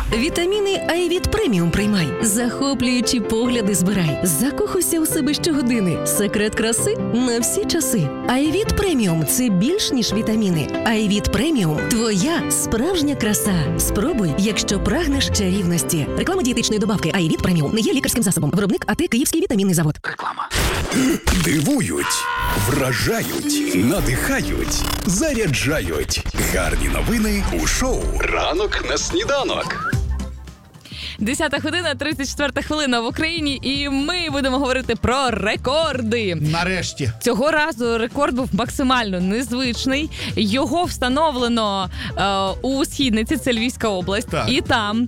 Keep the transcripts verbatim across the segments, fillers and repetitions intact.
Вітаміни Айвіт Преміум приймай. Захоплюючі погляди збирай. Закохуйся у себе щогодини. Секрет краси на всі часи. Айвіт Преміум – це більш ніж вітаміни. Айвіт Преміум – твоя справжня краса. Спробуй, якщо прагнеш чарівності. Реклама дієтичної добавки Айвіт Преміум не є лікарським засобом. Виробник АТ Київський вітамінний завод. Реклама. Дивують, вражають, надихають, заряджають. Гарні новини у шоу «Ранок на сніданок». десята година, тридцять четверта хвилина в Україні, і ми будемо говорити про рекорди. Нарешті. Цього разу рекорд був максимально незвичний. Його встановлено е, у Східниці, це Львівська область. Так. І там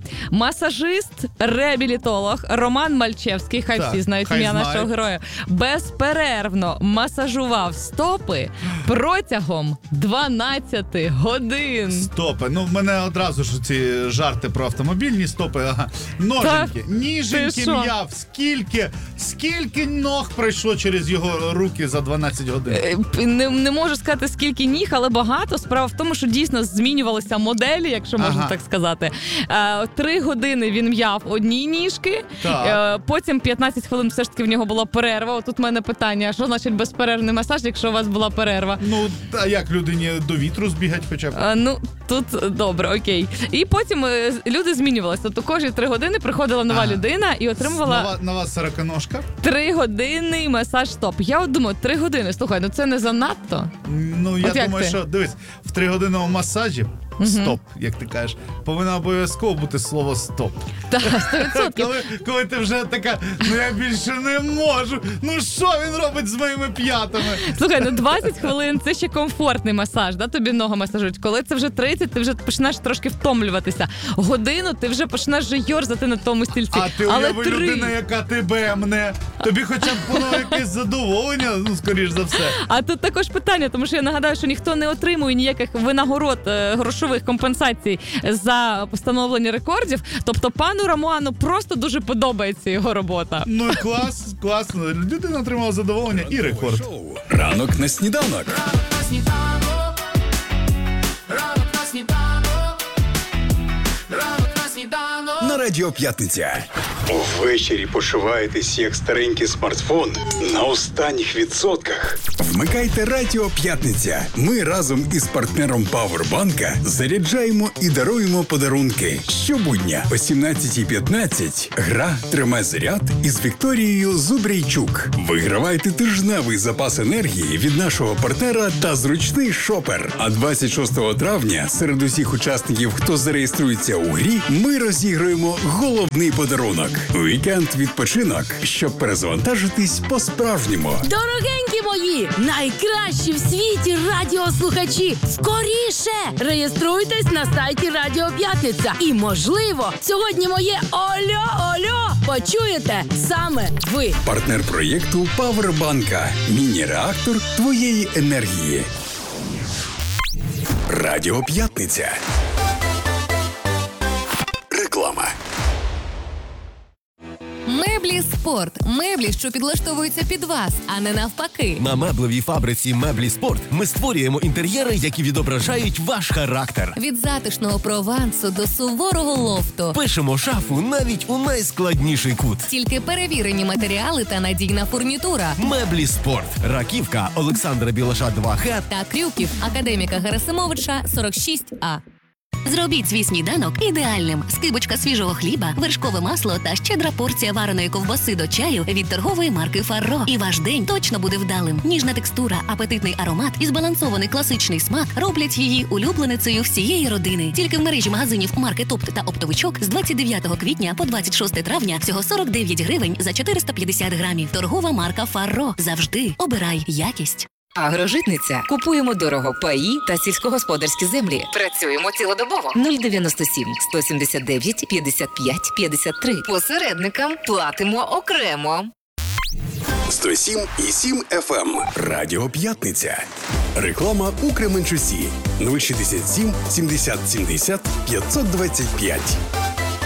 масажист-реабілітолог Роман Мальчевський, хай так, всі знають хай ім'я знають. нашого героя, безперервно масажував стопи протягом дванадцяти годин. Стопи. Ну, в мене одразу ж ці жарти про автомобільні стопи. Ага. Ноженьки, Так, ніженьки ти що? м'яв. Скільки, скільки ног пройшло через його руки за дванадцять годин? Е, Не, не можу сказати, скільки ніг, але багато. Справа в тому, що дійсно змінювалися моделі, якщо можна Ага. так сказати. Е, Три години він м'яв одні ніжки, Так. е, потім п'ятнадцять хвилин все ж таки в нього була перерва. Отут в мене питання, що значить безперервний масаж, якщо у вас була перерва? Ну, а як людині до вітру збігать хоча б? Е, Ну, тут добре, окей. І потім е, люди змінювалися. Тобто кожні три години приходила нова Ага. людина і отримувала Нова, нова сороконожка? тригодинний масаж стоп. Я от думаю, три години, слухай, ну це не занадто? Ну, я От як думаю, ти? що, дивись, в тригодинному масажі стоп, як ти кажеш, повинно обов'язково бути слово стоп. Так, сто відсотків. Коли, коли ти вже така, ну я більше не можу, ну що він робить з моїми п'ятами? Слухай, ну двадцять хвилин – це ще комфортний масаж, да, тобі ногу масажують. Коли це вже тридцять, ти вже починаєш трошки втомлюватися. Годину ти вже починаєш вже йорзати на тому стільці. А ти Але уяви, три... людина, яка тебе мне, тобі хоча б воно якесь задоволення, ну скоріш за все. А тут також питання, тому що я нагадаю, що ніхто не отримує ніяких винагород, е, грошових компенсацій за встановлення рекордів. Тобто пану Роману просто дуже подобається його робота. Ну і клас, класно. Людина отримала задоволення і рекорд. Шоу «Ранок на сніданок». На Радіо П'ятниця. Ввечері почуваєтесь як старенький смартфон на останніх відсотках. Вмикайте Радіо П'ятниця. Ми разом із партнером Павербанка заряджаємо і даруємо подарунки. Щобудня о сімнадцятій п'ятнадцять гра «Тримай заряд» із Вікторією Зубрійчук. Вигравайте тижневий запас енергії від нашого партнера та зручний шопер. А двадцять шостого травня серед усіх учасників, хто зареєструється у грі, ми розіграємо головний подарунок – вікенд-відпочинок, щоб перезавантажитись по-справжньому. Дорогенькі мої, найкращі в світі радіослухачі, скоріше реєструйтесь на сайті Радіо П'ятниця. І, можливо, сьогодні моє «Ольо-Ольо» почуєте саме ви. Партнер проєкту Павербанка. Міні-реактор твоєї енергії. Радіо П'ятниця. Реклама. Меблі Спорт. Меблі, що підлаштовуються під вас, а не навпаки. На меблевій фабриці Меблі Спорт ми створюємо інтер'єри, які відображають ваш характер. Від затишного провансу до суворого лофту. Пишемо шафу навіть у найскладніший кут. Тільки перевірені матеріали та надійна фурнітура. Меблі Спорт. Раківка, Олександра Білаша два Г. Та Крюків, академіка Герасимовича, сорок шість А. Зробіть свій сніданок ідеальним. Скибочка свіжого хліба, вершкове масло та щедра порція вареної ковбаси до чаю від торгової марки Фарро. І ваш день точно буде вдалим. Ніжна текстура, апетитний аромат і збалансований класичний смак роблять її улюбленицею всієї родини. Тільки в мережі магазинів марки Топт та Оптовичок з двадцять дев'ятого квітня по двадцять шосте травня всього сорок дев'ять гривень за чотириста п'ятдесят грамів. Торгова марка Фарро. Завжди обирай якість. Агрожитниця. Купуємо дорого паї та сільськогосподарські землі. Працюємо цілодобово. нуль дев'яносто сім сто сімдесят дев'ять п'ятдесят п'ять п'ятдесят три. Посередникам платимо окремо. сто сім і сім еф ем. Радіо П'ятниця. Реклама у Кременчусі. нуль шістдесят сім сімдесят сімдесят п'ятсот двадцять п'ять.